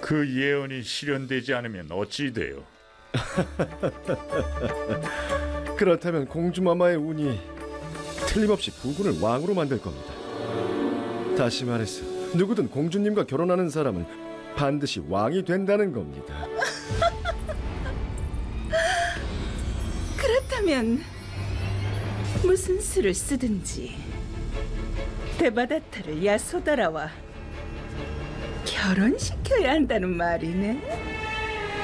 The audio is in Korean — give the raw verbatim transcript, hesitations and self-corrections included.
그 예언이 실현되지 않으면 어찌 돼요? 그렇다면 공주마마의 운이 틀림없이 부군을 왕으로 만들 겁니다. 다시 말해서 누구든 공주님과 결혼하는 사람은 반드시 왕이 된다는 겁니다. 그렇다면 무슨 수를 쓰든지 데바다타를 야소다라와 결혼시켜야 한다는 말이네.